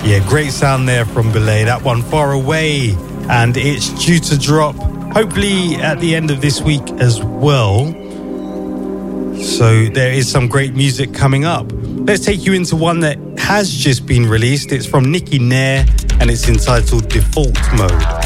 Yeah, great sound there from Belay. That one, Far Away, and it's due to drop hopefully at the end of this week as well. So there is some great music coming up. Let's take you into one that has just been released. It's from Nicky Nair and it's entitled Default Mode.